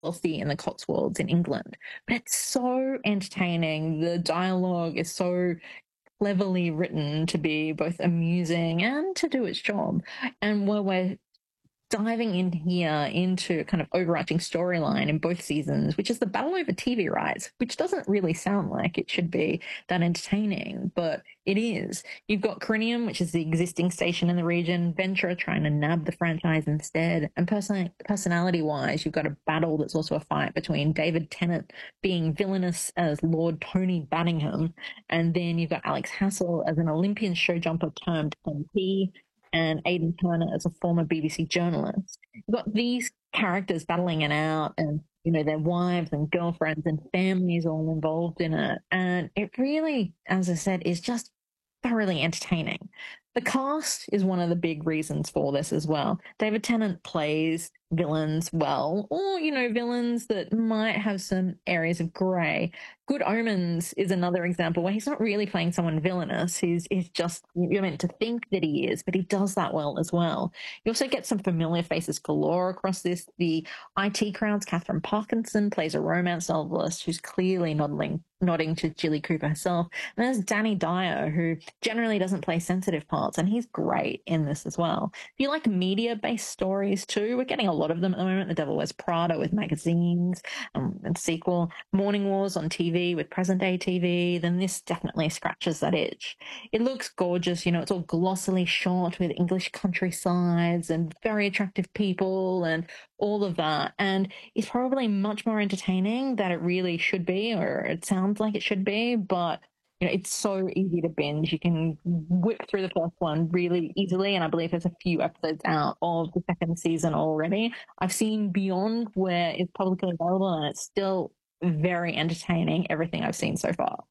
wealthy in the Cotswolds in England. But it's so entertaining. The dialogue is so cleverly written to be both amusing and to do its job. And while we're diving in here into kind of overarching storyline in both seasons, which is the battle over TV rights, which doesn't really sound like it should be that entertaining, but it is. You've got Corinium, which is the existing station in the region, Ventura trying to nab the franchise instead, and personality-wise, you've got a battle that's also a fight between David Tennant being villainous as Lord Tony Banningham, and then you've got Alex Hassel as an Olympian show jumper termed MP, and Aidan Turner as a former BBC journalist. You've got these characters battling it out, and their wives and girlfriends and families all involved in it. And it really, as I said, is just thoroughly entertaining. The cast is one of the big reasons for this as well. David Tennant plays villains well, or, villains that might have some areas of grey. Good Omens is another example where he's not really playing someone villainous. He's just, you're meant to think that he is, but he does that well as well. You also get some familiar faces galore across this. The IT crowd's Catherine Parkinson plays a romance novelist who's clearly nodding to Jilly Cooper herself. And there's Danny Dyer, who generally doesn't play sensitive parts, and he's great in this as well. If you like media-based stories too, we're getting a lot of them at the moment. The Devil Wears Prada with magazines, and sequel, Morning Wars on TV with present-day TV, then this definitely scratches that itch. It looks gorgeous, it's all glossily shot with English countrysides and very attractive people and all of that, and it's probably much more entertaining than it really should be, or it sounds like it should be, but it's so easy to binge. You can whip through the first one really easily, and I believe there's a few episodes out of the second season already. I've seen beyond where it's publicly available, and it's still very entertaining, everything I've seen so far.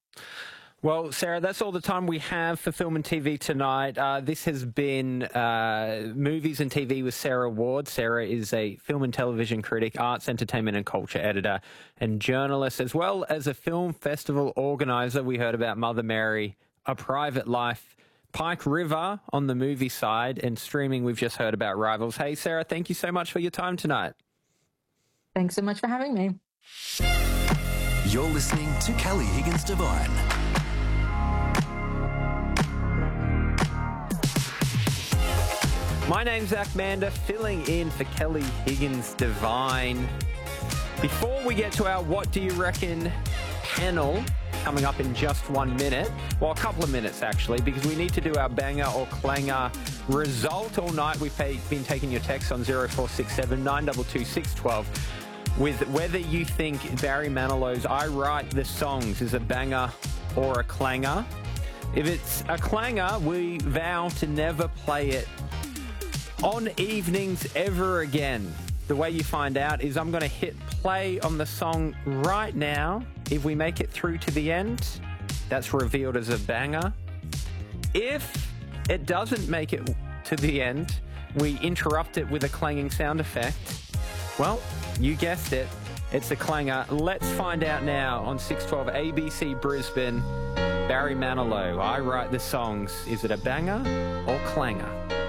Well, Sarah, that's all the time we have for Film and TV tonight. This has been Movies and TV with Sarah Ward. Sarah is a film and television critic, arts, entertainment and culture editor and journalist, as well as a film festival organiser. We heard about Mother Mary, A Private Life, Pike River on the movie side, and streaming we've just heard about Rivals. Hey, Sarah, thank you so much for your time tonight. Thanks so much for having me. You're listening to Kelly Higgins Devine. My name's Zach Mander, filling in for Kelly Higgins Devine. Before we get to our What Do You Reckon panel, coming up in just 1 minute, well, a couple of minutes actually, because we need to do our banger or clanger result all night. We've been taking your texts on 0467 922 612 with whether you think Barry Manilow's I Write the Songs is a banger or a clanger. If it's a clanger, we vow to never play it on evenings ever again. The way you find out is I'm going to hit play on the song right now. If we make it through to the end, that's revealed as a banger. If it doesn't make it to the end, we interrupt it with a clanging sound effect. Well, you guessed it, it's a clanger. Let's find out now on 612 ABC Brisbane. Barry Manilow, I Write the Songs. Is it a banger or clanger?